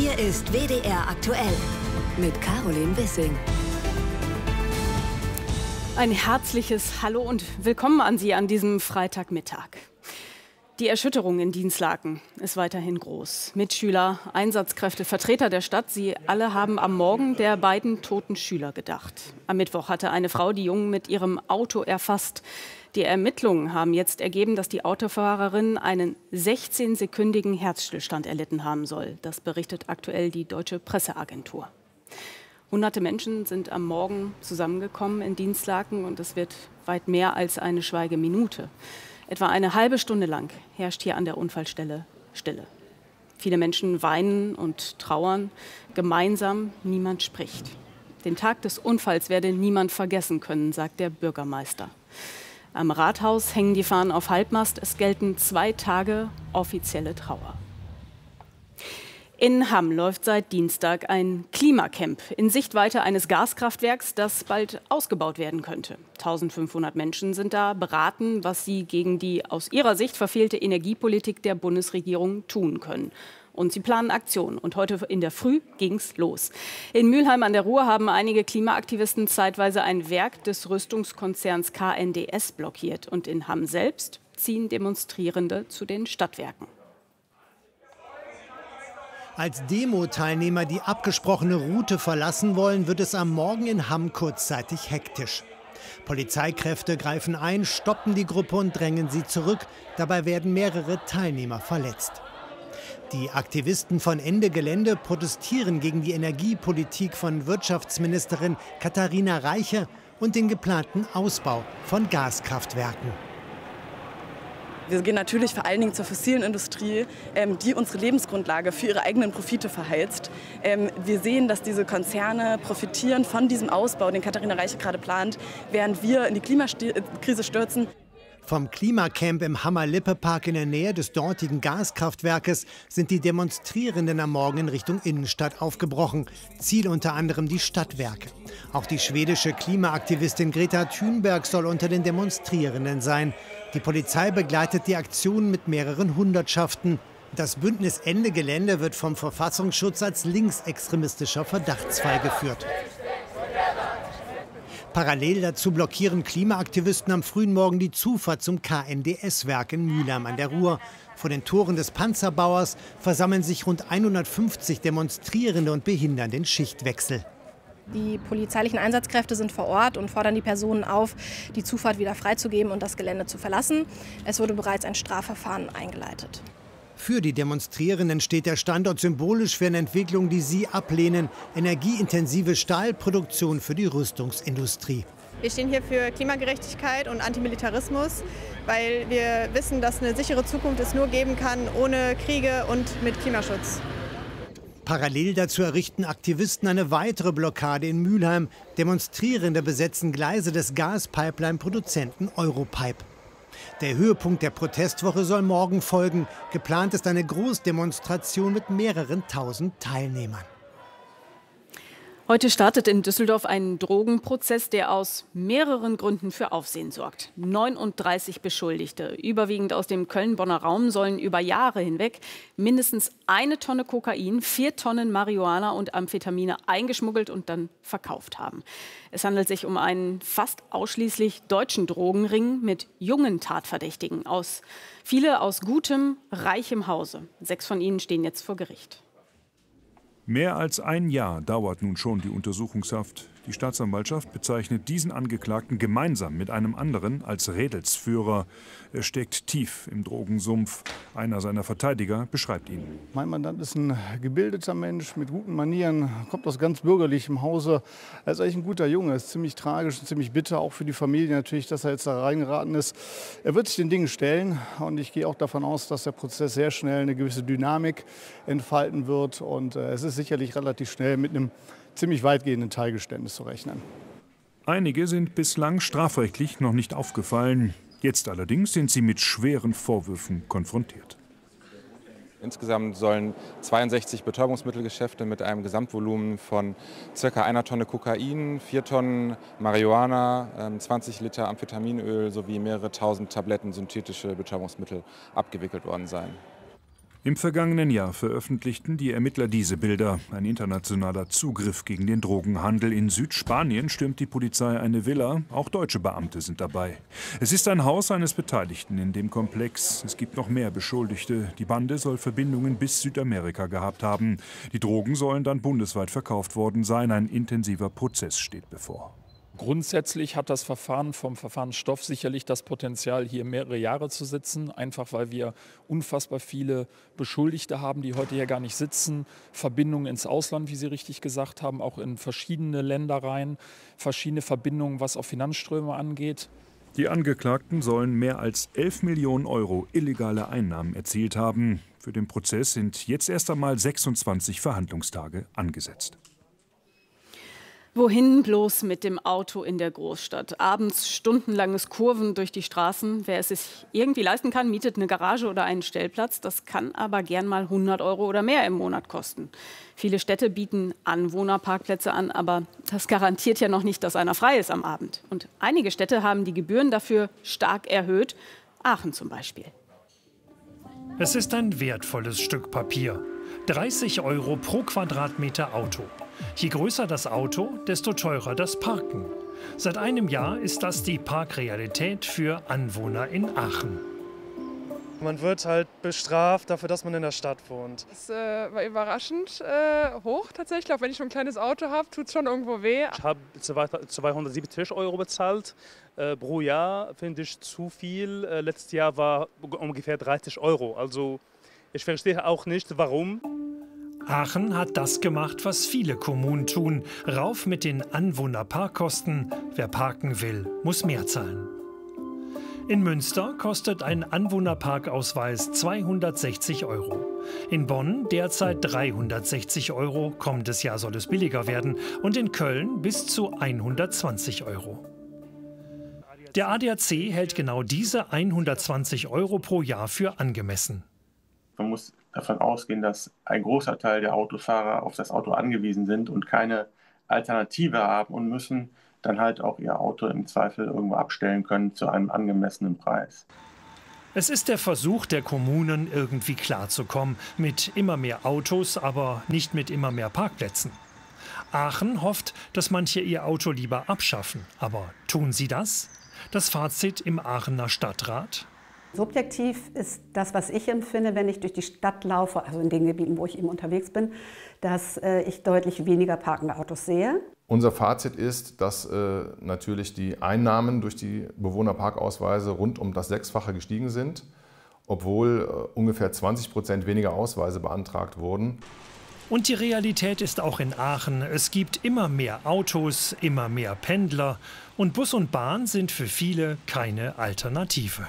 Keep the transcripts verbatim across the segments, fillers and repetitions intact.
Hier ist W D R aktuell mit Caroline Wissing. Ein herzliches Hallo und willkommen an Sie an diesem Freitagmittag. Die Erschütterung in Dinslaken ist weiterhin groß. Mitschüler, Einsatzkräfte, Vertreter der Stadt, sie alle haben am Morgen der beiden toten Schüler gedacht. Am Mittwoch hatte eine Frau die Jungen mit ihrem Auto erfasst. Die Ermittlungen haben jetzt ergeben, dass die Autofahrerin einen sechzehnsekündigen Herzstillstand erlitten haben soll. Das berichtet aktuell die Deutsche Presseagentur. Hunderte Menschen sind am Morgen zusammengekommen in Dinslaken und es wird weit mehr als eine Schweigeminute. Etwa eine halbe Stunde lang herrscht hier an der Unfallstelle Stille. Viele Menschen weinen und trauern. Gemeinsam, niemand spricht. Den Tag des Unfalls werde niemand vergessen können, sagt der Bürgermeister. Am Rathaus hängen die Fahnen auf Halbmast. Es gelten zwei Tage offizielle Trauer. In Hamm läuft seit Dienstag ein Klimacamp in Sichtweite eines Gaskraftwerks, das bald ausgebaut werden könnte. eintausendfünfhundert Menschen sind da, beraten, was sie gegen die aus ihrer Sicht verfehlte Energiepolitik der Bundesregierung tun können. Und sie planen Aktionen. Und heute in der Früh ging's los. In Mülheim an der Ruhr haben einige Klimaaktivisten zeitweise ein Werk des Rüstungskonzerns K N D S blockiert. Und in Hamm selbst ziehen Demonstrierende zu den Stadtwerken. Als Demo-Teilnehmer die abgesprochene Route verlassen wollen, wird es am Morgen in Hamm kurzzeitig hektisch. Polizeikräfte greifen ein, stoppen die Gruppe und drängen sie zurück. Dabei werden mehrere Teilnehmer verletzt. Die Aktivisten von Ende Gelände protestieren gegen die Energiepolitik von Wirtschaftsministerin Katharina Reiche und den geplanten Ausbau von Gaskraftwerken. Wir gehen natürlich vor allen Dingen zur fossilen Industrie, ähm, die unsere Lebensgrundlage für ihre eigenen Profite verheizt. Ähm, wir sehen, dass diese Konzerne profitieren von diesem Ausbau, den Katharina Reiche gerade plant, während wir in die Klimakrise stürzen. Vom Klimacamp im Hammer-Lippe-Park in der Nähe des dortigen Gaskraftwerkes sind die Demonstrierenden am Morgen in Richtung Innenstadt aufgebrochen. Ziel unter anderem die Stadtwerke. Auch die schwedische Klimaaktivistin Greta Thunberg soll unter den Demonstrierenden sein. Die Polizei begleitet die Aktion mit mehreren Hundertschaften. Das Bündnis Ende Gelände wird vom Verfassungsschutz als linksextremistischer Verdachtsfall geführt. Parallel dazu blockieren Klimaaktivisten am frühen Morgen die Zufahrt zum K N D S-Werk in Mülheim an der Ruhr. Vor den Toren des Panzerbauers versammeln sich rund hundertfünfzig Demonstrierende und behindern den Schichtwechsel. Die polizeilichen Einsatzkräfte sind vor Ort und fordern die Personen auf, die Zufahrt wieder freizugeben und das Gelände zu verlassen. Es wurde bereits ein Strafverfahren eingeleitet. Für die Demonstrierenden steht der Standort symbolisch für eine Entwicklung, die sie ablehnen: energieintensive Stahlproduktion für die Rüstungsindustrie. Wir stehen hier für Klimagerechtigkeit und Antimilitarismus, weil wir wissen, dass eine sichere Zukunft es nur geben kann ohne Kriege und mit Klimaschutz. Parallel dazu errichten Aktivisten eine weitere Blockade in Mülheim. Demonstrierende besetzen Gleise des Gaspipeline-Produzenten Europipe. Der Höhepunkt der Protestwoche soll morgen folgen. Geplant ist eine Großdemonstration mit mehreren tausend Teilnehmern. Heute startet in Düsseldorf ein Drogenprozess, der aus mehreren Gründen für Aufsehen sorgt. neununddreißig Beschuldigte, überwiegend aus dem Köln-Bonner Raum, sollen über Jahre hinweg mindestens eine Tonne Kokain, vier Tonnen Marihuana und Amphetamine eingeschmuggelt und dann verkauft haben. Es handelt sich um einen fast ausschließlich deutschen Drogenring mit jungen Tatverdächtigen, aus, viele aus gutem, reichem Hause. Sechs von ihnen stehen jetzt vor Gericht. Mehr als ein Jahr dauert nun schon die Untersuchungshaft. Die Staatsanwaltschaft bezeichnet diesen Angeklagten gemeinsam mit einem anderen als Rädelsführer. Er steckt tief im Drogensumpf. Einer seiner Verteidiger beschreibt ihn. Mein Mandant ist ein gebildeter Mensch mit guten Manieren, kommt aus ganz bürgerlichem Hause. Er ist eigentlich ein guter Junge, ist ziemlich tragisch und ziemlich bitter, auch für die Familie natürlich, dass er jetzt da reingeraten ist. Er wird sich den Dingen stellen und ich gehe auch davon aus, dass der Prozess sehr schnell eine gewisse Dynamik entfalten wird. Und äh, es ist sicherlich relativ schnell mit einem ziemlich weitgehenden Teilgeständnis zu rechnen. Einige sind bislang strafrechtlich noch nicht aufgefallen. Jetzt allerdings sind sie mit schweren Vorwürfen konfrontiert. Insgesamt sollen zweiundsechzig Betäubungsmittelgeschäfte mit einem Gesamtvolumen von ca. einer Tonne Kokain, vier Tonnen Marihuana, zwanzig Liter Amphetaminöl sowie mehrere tausend Tabletten synthetische Betäubungsmittel abgewickelt worden sein. Im vergangenen Jahr veröffentlichten die Ermittler diese Bilder. Ein internationaler Zugriff gegen den Drogenhandel. In Südspanien stürmt die Polizei eine Villa. Auch deutsche Beamte sind dabei. Es ist ein Haus eines Beteiligten in dem Komplex. Es gibt noch mehr Beschuldigte. Die Bande soll Verbindungen bis Südamerika gehabt haben. Die Drogen sollen dann bundesweit verkauft worden sein. Ein intensiver Prozess steht bevor. Grundsätzlich hat das Verfahren vom Verfahrensstoff sicherlich das Potenzial, hier mehrere Jahre zu sitzen, einfach weil wir unfassbar viele Beschuldigte haben, die heute hier gar nicht sitzen, Verbindungen ins Ausland, wie Sie richtig gesagt haben, auch in verschiedene Länder rein, verschiedene Verbindungen, was auch Finanzströme angeht. Die Angeklagten sollen mehr als elf Millionen Euro illegale Einnahmen erzielt haben. Für den Prozess sind jetzt erst einmal sechsundzwanzig Verhandlungstage angesetzt. Wohin bloß mit dem Auto in der Großstadt? Abends stundenlanges Kurven durch die Straßen. Wer es sich irgendwie leisten kann, mietet eine Garage oder einen Stellplatz. Das kann aber gern mal hundert Euro oder mehr im Monat kosten. Viele Städte bieten Anwohnerparkplätze an, aber das garantiert ja noch nicht, dass einer frei ist am Abend. Und einige Städte haben die Gebühren dafür stark erhöht. Aachen zum Beispiel. Es ist ein wertvolles Stück Papier. dreißig Euro pro Quadratmeter Auto. Je größer das Auto, desto teurer das Parken. Seit einem Jahr ist das die Parkrealität für Anwohner in Aachen. Man wird halt bestraft dafür, dass man in der Stadt wohnt. Es äh, war überraschend äh, hoch tatsächlich, auch wenn ich schon ein kleines Auto habe, tut es schon irgendwo weh. Ich habe zweihundertsiebzig Euro bezahlt äh, pro Jahr, finde ich zu viel. Äh, letztes Jahr war ungefähr dreißig Euro, also ich verstehe auch nicht, warum. Aachen hat das gemacht, was viele Kommunen tun. Rauf mit den Anwohnerparkkosten. Wer parken will, muss mehr zahlen. In Münster kostet ein Anwohnerparkausweis zweihundertsechzig Euro. In Bonn derzeit dreihundertsechzig Euro. Kommendes Jahr soll es billiger werden. Und in Köln bis zu hundertzwanzig Euro. Der A D A C hält genau diese hundertzwanzig Euro pro Jahr für angemessen. Man muss davon ausgehen, dass ein großer Teil der Autofahrer auf das Auto angewiesen sind und keine Alternative haben und müssen dann halt auch ihr Auto im Zweifel irgendwo abstellen können zu einem angemessenen Preis. Es ist der Versuch der Kommunen, irgendwie klarzukommen mit immer mehr Autos, aber nicht mit immer mehr Parkplätzen. Aachen hofft, dass manche ihr Auto lieber abschaffen. Aber tun sie das? Das Fazit im Aachener Stadtrat? Subjektiv ist das, was ich empfinde, wenn ich durch die Stadt laufe, also in den Gebieten, wo ich eben unterwegs bin, dass äh, ich deutlich weniger parkende Autos sehe. Unser Fazit ist, dass äh, natürlich die Einnahmen durch die Bewohnerparkausweise rund um das Sechsfache gestiegen sind, obwohl äh, ungefähr zwanzig Prozent weniger Ausweise beantragt wurden. Und die Realität ist auch in Aachen. Es gibt immer mehr Autos, immer mehr Pendler. Und Bus und Bahn sind für viele keine Alternative.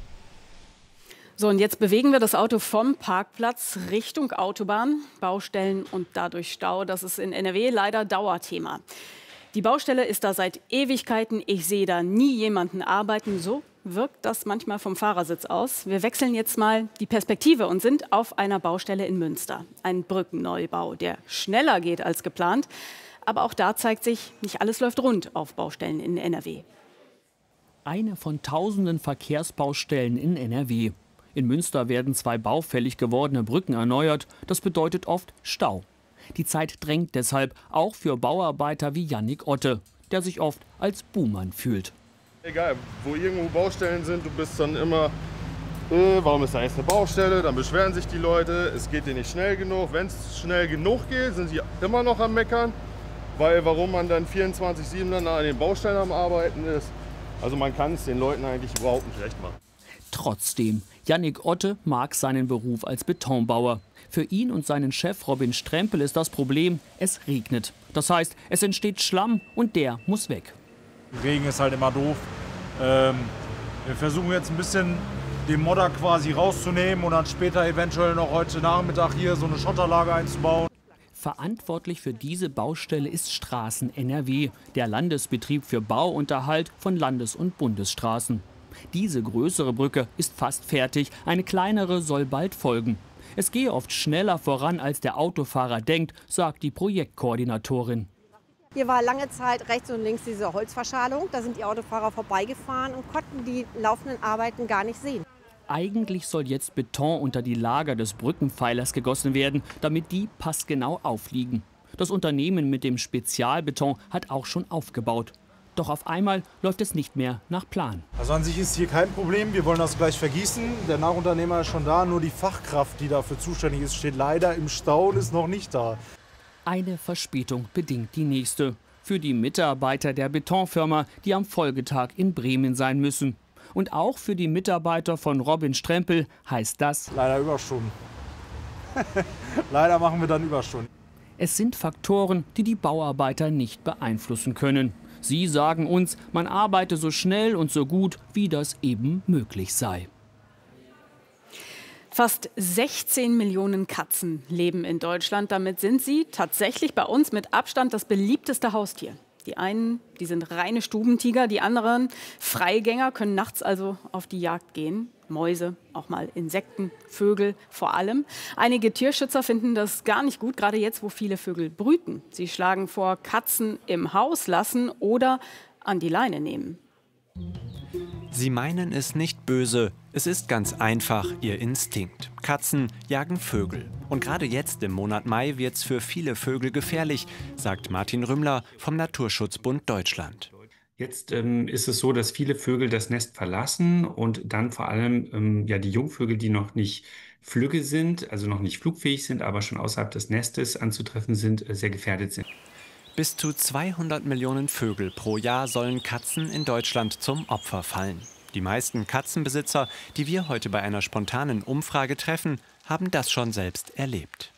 So, und jetzt bewegen wir das Auto vom Parkplatz Richtung Autobahn, Baustellen und dadurch Stau. Das ist in N R W leider Dauerthema. Die Baustelle ist da seit Ewigkeiten. Ich sehe da nie jemanden arbeiten. So wirkt das manchmal vom Fahrersitz aus. Wir wechseln jetzt mal die Perspektive und sind auf einer Baustelle in Münster. Ein Brückenneubau, der schneller geht als geplant. Aber auch da zeigt sich, nicht alles läuft rund auf Baustellen in N R W. Eine von tausenden Verkehrsbaustellen in N R W. In Münster werden zwei baufällig gewordene Brücken erneuert. Das bedeutet oft Stau. Die Zeit drängt deshalb auch für Bauarbeiter wie Yannick Otte, der sich oft als Buhmann fühlt. Egal, wo irgendwo Baustellen sind, du bist dann immer, äh, warum ist da jetzt eine Baustelle? Dann beschweren sich die Leute, es geht dir nicht schnell genug. Wenn es schnell genug geht, sind sie immer noch am Meckern, weil warum man dann vierundzwanzig sieben dann an den Baustellen am Arbeiten ist. Also man kann es den Leuten eigentlich überhaupt nicht recht machen. Trotzdem, Yannick Otte mag seinen Beruf als Betonbauer. Für ihn und seinen Chef Robin Strempel ist das Problem, es regnet. Das heißt, es entsteht Schlamm und der muss weg. Regen ist halt immer doof. Ähm, wir versuchen jetzt ein bisschen den Modder quasi rauszunehmen und dann später eventuell noch heute Nachmittag hier so eine Schotterlage einzubauen. Verantwortlich für diese Baustelle ist Straßen N R W, der Landesbetrieb für Bauunterhalt von Landes- und Bundesstraßen. Diese größere Brücke ist fast fertig, eine kleinere soll bald folgen. Es gehe oft schneller voran, als der Autofahrer denkt, sagt die Projektkoordinatorin. Hier war lange Zeit rechts und links diese Holzverschalung. Da sind die Autofahrer vorbeigefahren und konnten die laufenden Arbeiten gar nicht sehen. Eigentlich soll jetzt Beton unter die Lager des Brückenpfeilers gegossen werden, damit die passgenau aufliegen. Das Unternehmen mit dem Spezialbeton hat auch schon aufgebaut. Doch auf einmal läuft es nicht mehr nach Plan. Also an sich ist hier kein Problem, wir wollen das gleich vergießen. Der Nachunternehmer ist schon da, nur die Fachkraft, die dafür zuständig ist, steht leider im Stau und ist noch nicht da. Eine Verspätung bedingt die nächste. Für die Mitarbeiter der Betonfirma, die am Folgetag in Bremen sein müssen. Und auch für die Mitarbeiter von Robin Strempel heißt das: Leider Überstunden. Leider machen wir dann Überstunden. Es sind Faktoren, die die Bauarbeiter nicht beeinflussen können. Sie sagen uns, man arbeite so schnell und so gut, wie das eben möglich sei. Fast sechzehn Millionen Katzen leben in Deutschland. Damit sind sie tatsächlich bei uns mit Abstand das beliebteste Haustier. Die einen, die sind reine Stubentiger, die anderen Freigänger, können nachts also auf die Jagd gehen. Mäuse, auch mal Insekten, Vögel vor allem. Einige Tierschützer finden das gar nicht gut, gerade jetzt, wo viele Vögel brüten. Sie schlagen vor, Katzen im Haus lassen oder an die Leine nehmen. Sie meinen es nicht böse. Es ist ganz einfach ihr Instinkt. Katzen jagen Vögel. Und gerade jetzt im Monat Mai wird es für viele Vögel gefährlich, sagt Martin Rümmler vom Naturschutzbund Deutschland. Jetzt ähm, ist es so, dass viele Vögel das Nest verlassen und dann vor allem ähm, ja, die Jungvögel, die noch nicht flügge sind, also noch nicht flugfähig sind, aber schon außerhalb des Nestes anzutreffen sind, äh, sehr gefährdet sind. Bis zu zweihundert Millionen Vögel pro Jahr sollen Katzen in Deutschland zum Opfer fallen. Die meisten Katzenbesitzer, die wir heute bei einer spontanen Umfrage treffen, haben das schon selbst erlebt.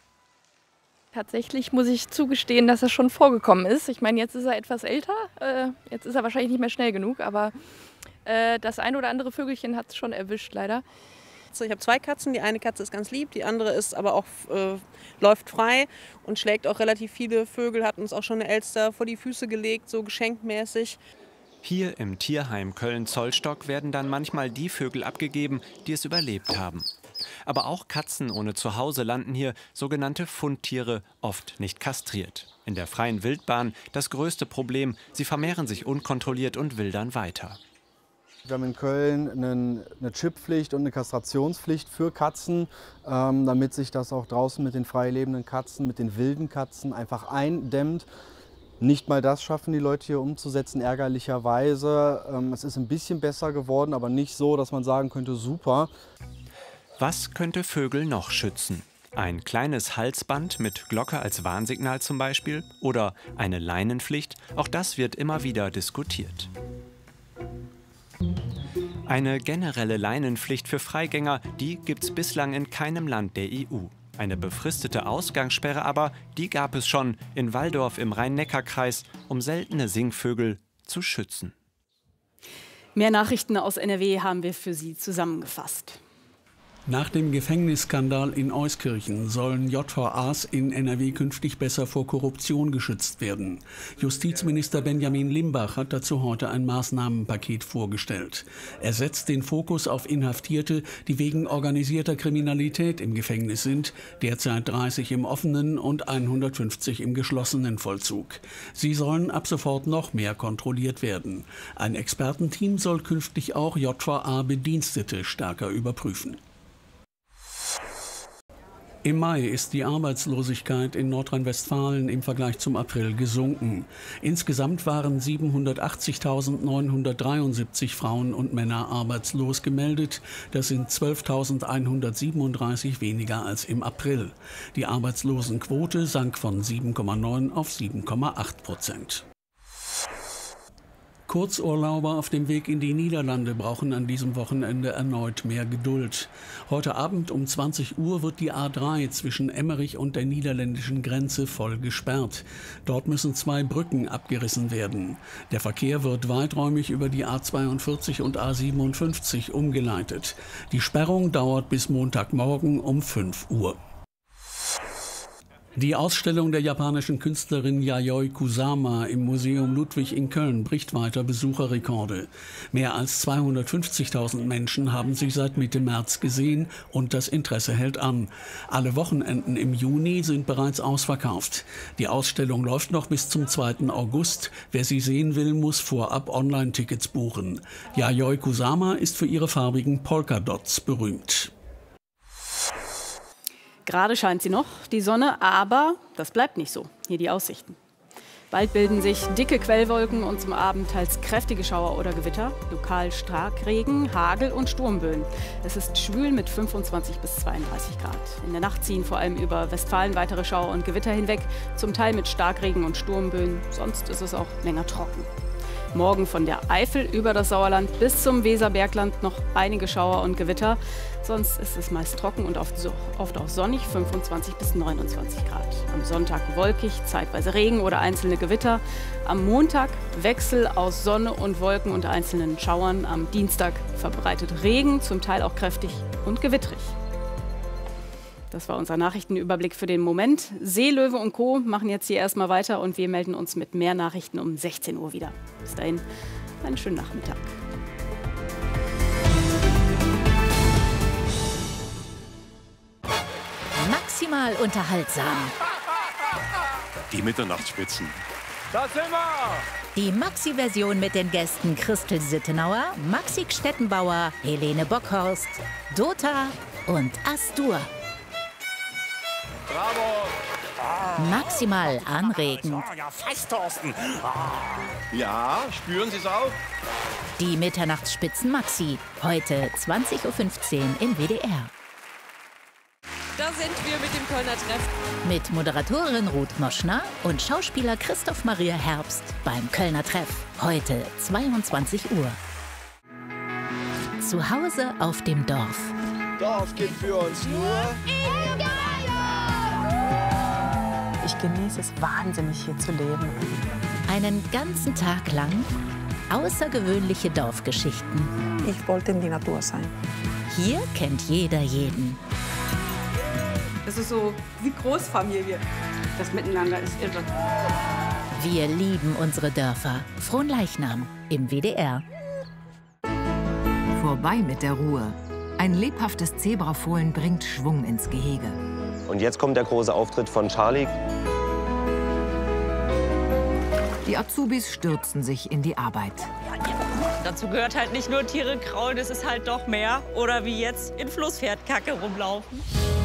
Tatsächlich muss ich zugestehen, dass es schon vorgekommen ist. Ich meine, jetzt ist er etwas älter, äh, jetzt ist er wahrscheinlich nicht mehr schnell genug, aber äh, das ein oder andere Vögelchen hat es schon erwischt, leider. Ich habe zwei Katzen, die eine Katze ist ganz lieb, die andere ist aber auch äh, läuft frei und schlägt auch relativ viele Vögel, hat uns auch schon eine Elster vor die Füße gelegt, so geschenkmäßig. Hier im Tierheim Köln-Zollstock werden dann manchmal die Vögel abgegeben, die es überlebt haben. Aber auch Katzen ohne Zuhause landen hier, sogenannte Fundtiere, oft nicht kastriert. In der freien Wildbahn das größte Problem, sie vermehren sich unkontrolliert und wildern weiter. Wir haben in Köln einen, eine Chipppflicht und eine Kastrationspflicht für Katzen, ähm, damit sich das auch draußen mit den frei lebenden Katzen, mit den wilden Katzen einfach eindämmt. Nicht mal das schaffen die Leute hier umzusetzen, ärgerlicherweise. Ähm, es ist ein bisschen besser geworden, aber nicht so, dass man sagen könnte, super. Was könnte Vögel noch schützen? Ein kleines Halsband mit Glocke als Warnsignal zum Beispiel? Oder eine Leinenpflicht? Auch das wird immer wieder diskutiert. Eine generelle Leinenpflicht für Freigänger, die gibt es bislang in keinem Land der E U. Eine befristete Ausgangssperre aber, die gab es schon in Walldorf im Rhein-Neckar-Kreis, um seltene Singvögel zu schützen. Mehr Nachrichten aus N R W haben wir für Sie zusammengefasst. Nach dem Gefängnisskandal in Euskirchen sollen J V As in N R W künftig besser vor Korruption geschützt werden. Justizminister Benjamin Limbach hat dazu heute ein Maßnahmenpaket vorgestellt. Er setzt den Fokus auf Inhaftierte, die wegen organisierter Kriminalität im Gefängnis sind, derzeit dreißig im offenen und hundertfünfzig im geschlossenen Vollzug. Sie sollen ab sofort noch mehr kontrolliert werden. Ein Expertenteam soll künftig auch J V A-Bedienstete stärker überprüfen. Im Mai ist die Arbeitslosigkeit in Nordrhein-Westfalen im Vergleich zum April gesunken. Insgesamt waren siebenhundertachtzigtausendneunhundertdreiundsiebzig Frauen und Männer arbeitslos gemeldet. Das sind zwölftausendeinhundertsiebenunddreißig weniger als im April. Die Arbeitslosenquote sank von sieben Komma neun auf sieben Komma acht Prozent. Kurzurlauber auf dem Weg in die Niederlande brauchen an diesem Wochenende erneut mehr Geduld. Heute Abend um zwanzig Uhr wird die A drei zwischen Emmerich und der niederländischen Grenze voll gesperrt. Dort müssen zwei Brücken abgerissen werden. Der Verkehr wird weiträumig über die A zweiundvierzig und A siebenundfünfzig umgeleitet. Die Sperrung dauert bis Montagmorgen um fünf Uhr. Die Ausstellung der japanischen Künstlerin Yayoi Kusama im Museum Ludwig in Köln bricht weiter Besucherrekorde. Mehr als zweihundertfünfzigtausend Menschen haben sie seit Mitte März gesehen und das Interesse hält an. Alle Wochenenden im Juni sind bereits ausverkauft. Die Ausstellung läuft noch bis zum zweiten August. Wer sie sehen will, muss vorab Online-Tickets buchen. Yayoi Kusama ist für ihre farbigen Polkadots berühmt. Gerade scheint sie noch, die Sonne, aber das bleibt nicht so. Hier die Aussichten. Bald bilden sich dicke Quellwolken und zum Abend teils kräftige Schauer oder Gewitter, lokal Starkregen, Hagel und Sturmböen. Es ist schwül mit fünfundzwanzig bis zweiunddreißig Grad. In der Nacht ziehen vor allem über Westfalen weitere Schauer und Gewitter hinweg, zum Teil mit Starkregen und Sturmböen. Sonst ist es auch länger trocken. Morgen von der Eifel über das Sauerland bis zum Weserbergland noch einige Schauer und Gewitter. Sonst ist es meist trocken und oft, so, oft auch sonnig, fünfundzwanzig bis neunundzwanzig Grad. Am Sonntag wolkig, zeitweise Regen oder einzelne Gewitter. Am Montag Wechsel aus Sonne und Wolken und einzelnen Schauern. Am Dienstag verbreitet Regen, zum Teil auch kräftig und gewittrig. Das war unser Nachrichtenüberblick für den Moment. Seelöwe und Co. machen jetzt hier erstmal weiter und wir melden uns mit mehr Nachrichten um sechzehn Uhr wieder. Bis dahin, einen schönen Nachmittag. Maximal unterhaltsam. Die Mitternachtsspitzen. Da sind wir! Die Maxi-Version mit den Gästen Christel Sittenauer, Maxi Stettenbauer, Helene Bockhorst, Dota und Astur. Bravo! Ah. Maximal anregend. Ja, fast, Thorsten. Ja, spüren Sie es auch? Die Mitternachtsspitzen Maxi. Heute zwanzig Uhr fünfzehn im W D R. Da sind wir mit dem Kölner Treff. Mit Moderatorin Ruth Moschner und Schauspieler Christoph Maria Herbst beim Kölner Treff. Heute zweiundzwanzig Uhr. Zu Hause auf dem Dorf. Dorf geht für uns nur in Geil! Ich genieße es wahnsinnig, hier zu leben. Einen ganzen Tag lang außergewöhnliche Dorfgeschichten. Ich wollte in die Natur sein. Hier kennt jeder jeden. Es ist so wie Großfamilie. Das Miteinander ist irre. Wir lieben unsere Dörfer. Fronleichnam im W D R. Vorbei mit der Ruhe. Ein lebhaftes Zebrafohlen bringt Schwung ins Gehege. Und jetzt kommt der große Auftritt von Charlie. Die Azubis stürzen sich in die Arbeit. Dazu gehört halt nicht nur Tiere kraulen, es ist halt doch mehr. Oder wie jetzt in Flusspferdkacke rumlaufen.